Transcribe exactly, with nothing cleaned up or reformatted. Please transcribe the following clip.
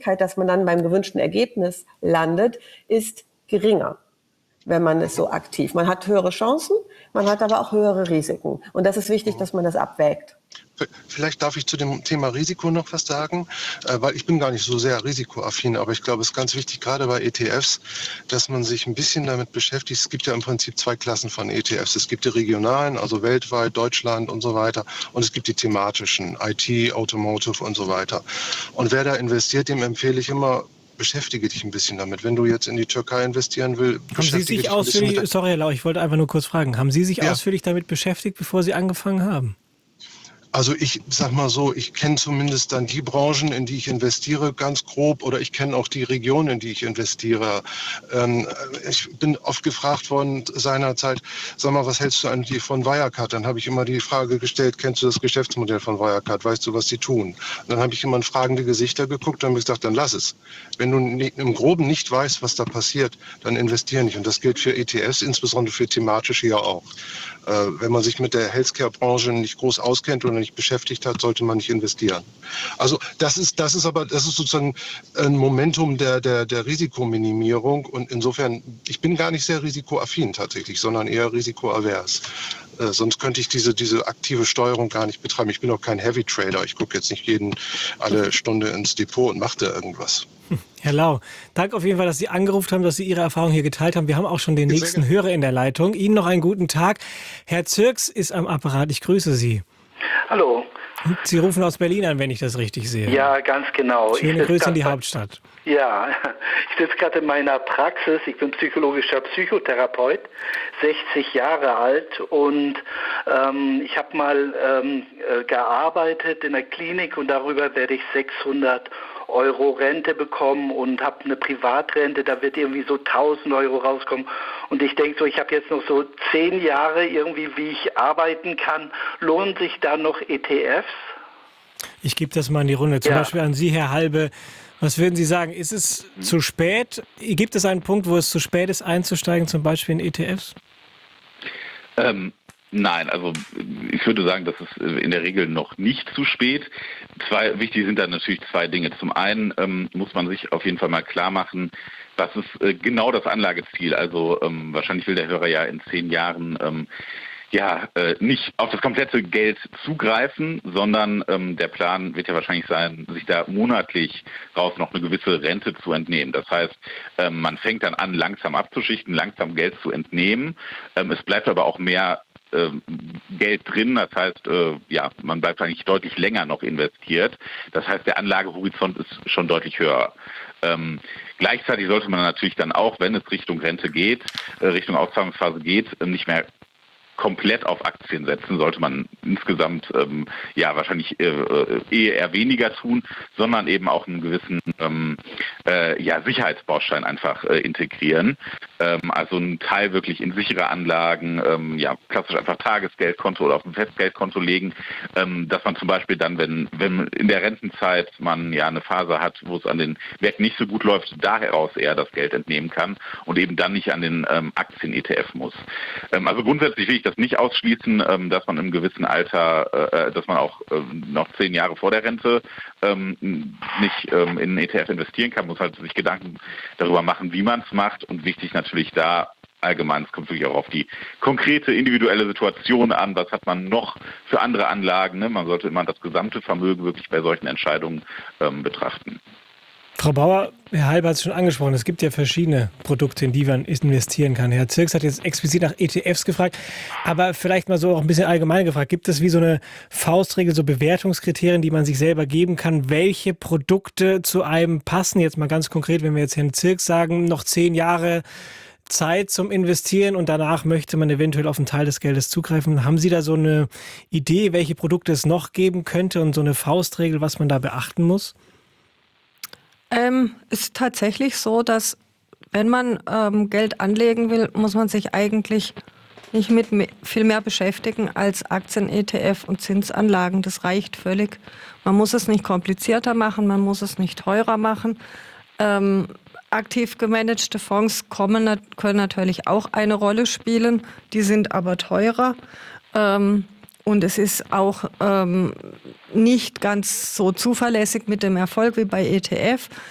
Wahrscheinlichkeit, dass man dann beim gewünschten Ergebnis landet, ist geringer, wenn man es so aktiv. Man hat höhere Chancen, man hat aber auch höhere Risiken. Und das ist wichtig, dass man das abwägt. Vielleicht darf ich zu dem Thema Risiko noch was sagen, weil ich bin gar nicht so sehr risikoaffin, aber ich glaube, es ist ganz wichtig, gerade bei E T Fs, dass man sich ein bisschen damit beschäftigt. Es gibt ja im Prinzip zwei Klassen von E T Fs. Es gibt die regionalen, also weltweit, Deutschland und so weiter. Und es gibt die thematischen, I T, Automotive und so weiter. Und wer da investiert, dem empfehle ich immer, beschäftige dich ein bisschen damit. Wenn du jetzt in die Türkei investieren willst, haben Sie sich ausführlich, sorry Herr Lau, ich wollte einfach nur kurz fragen, haben Sie sich ja. ausführlich damit beschäftigt, bevor Sie angefangen haben? Also ich sag mal so, ich kenne zumindest dann die Branchen, in die ich investiere, ganz grob, oder ich kenne auch die Regionen, in die ich investiere. Ähm, ich bin oft gefragt worden seinerzeit, sag mal, was hältst du eigentlich von Wirecard? Dann habe ich immer die Frage gestellt, kennst du das Geschäftsmodell von Wirecard? Weißt du, was sie tun? Und dann habe ich immer in fragende Gesichter geguckt und habe gesagt, dann lass es. Wenn du im Groben nicht weißt, was da passiert, dann investiere nicht. Und das gilt für E T Fs, insbesondere für thematische ja auch. Äh, wenn man sich mit der Healthcare-Branche nicht groß auskennt oder nicht beschäftigt hat, sollte man nicht investieren. Also das ist, das ist aber, das ist sozusagen ein Momentum der, der, der Risikominimierung, und insofern, ich bin gar nicht sehr risikoaffin tatsächlich, sondern eher risikoavers. Äh, sonst könnte ich diese, diese aktive Steuerung gar nicht betreiben. Ich bin auch kein Heavy Trader. Ich gucke jetzt nicht jeden alle Stunde ins Depot und mache da irgendwas. Herr Lau, danke auf jeden Fall, dass Sie angerufen haben, dass Sie Ihre Erfahrung hier geteilt haben. Wir haben auch schon den nächsten Hörer in der Leitung. Ihnen noch einen guten Tag. Herr Zirks ist am Apparat. Ich grüße Sie. Hallo. Sie rufen aus Berlin an, wenn ich das richtig sehe. Ja, ganz genau. Schöne Grüße in die Hauptstadt. Ja, ich sitze gerade in meiner Praxis. Ich bin psychologischer Psychotherapeut, sechzig Jahre alt, und ähm, ich habe mal ähm, gearbeitet in der Klinik, und darüber werde ich sechshundert Euro Rente bekommen und habe eine Privatrente, da wird irgendwie so tausend Euro rauskommen. Und ich denke so, ich habe jetzt noch so zehn Jahre irgendwie, wie ich arbeiten kann. Lohnen sich da noch E T Fs? Ich gebe das mal in die Runde. Zum ja. Beispiel an Sie, Herr Halbe. Was würden Sie sagen? Ist es hm. zu spät? Gibt es einen Punkt, wo es zu spät ist, einzusteigen, zum Beispiel in E T Fs? Ähm. Nein, also ich würde sagen, das ist in der Regel noch nicht zu spät. Zwei, wichtig sind da natürlich zwei Dinge. Zum einen ähm, muss man sich auf jeden Fall mal klar machen, was ist äh, genau das Anlageziel. Also ähm, wahrscheinlich will der Hörer ja in zehn Jahren ähm, ja äh, nicht auf das komplette Geld zugreifen, sondern ähm, der Plan wird ja wahrscheinlich sein, sich da monatlich raus noch eine gewisse Rente zu entnehmen. Das heißt, ähm, man fängt dann an, langsam abzuschichten, langsam Geld zu entnehmen. Ähm, es bleibt aber auch mehr Geld drin, das heißt, äh, ja, man bleibt eigentlich deutlich länger noch investiert. Das heißt, der Anlagehorizont ist schon deutlich höher. Ähm, gleichzeitig sollte man natürlich dann auch, wenn es Richtung Rente geht, äh, Richtung Auszahlungsphase geht, äh, nicht mehr komplett auf Aktien setzen, sollte man insgesamt ähm, ja wahrscheinlich äh, äh, eher weniger tun, sondern eben auch einen gewissen ähm, äh, ja, Sicherheitsbaustein einfach äh, integrieren. Ähm, also einen Teil wirklich in sichere Anlagen, ähm, ja klassisch einfach Tagesgeldkonto oder auf ein Festgeldkonto legen, ähm, dass man zum Beispiel dann, wenn wenn in der Rentenzeit man ja eine Phase hat, wo es an den Werten nicht so gut läuft, da heraus eher das Geld entnehmen kann und eben dann nicht an den ähm, Aktien-E T F muss. Ähm, also grundsätzlich will ich das nicht ausschließen, ähm, dass man im gewissen Alter, äh, dass man auch äh, noch zehn Jahre vor der Rente ähm, nicht ähm, in einen E T F investieren kann, muss halt sich Gedanken darüber machen, wie man es macht, und wichtig natürlich da allgemein, es kommt wirklich auch auf die konkrete individuelle Situation an, was hat man noch für andere Anlagen, ne? Man sollte immer das gesamte Vermögen wirklich bei solchen Entscheidungen ähm, betrachten. Frau Bauer, Herr Halbe hat es schon angesprochen, es gibt ja verschiedene Produkte, in die man investieren kann. Herr Zirks hat jetzt explizit nach E T Fs gefragt, aber vielleicht mal so auch ein bisschen allgemein gefragt. Gibt es wie so eine Faustregel, so Bewertungskriterien, die man sich selber geben kann, welche Produkte zu einem passen? Jetzt mal ganz konkret, wenn wir jetzt Herrn Zirks sagen, noch zehn Jahre Zeit zum Investieren und danach möchte man eventuell auf einen Teil des Geldes zugreifen. Haben Sie da so eine Idee, welche Produkte es noch geben könnte und so eine Faustregel, was man da beachten muss? Ähm, ist tatsächlich so, dass wenn man ähm, Geld anlegen will, muss man sich eigentlich nicht mit me- viel mehr beschäftigen als Aktien, E T F und Zinsanlagen. Das reicht völlig. Man muss es nicht komplizierter machen, man muss es nicht teurer machen. Ähm, aktiv gemanagte Fonds kommen, können natürlich auch eine Rolle spielen, die sind aber teurer. Ähm, Und es ist auch ähm, nicht ganz so zuverlässig mit dem Erfolg wie bei E T F.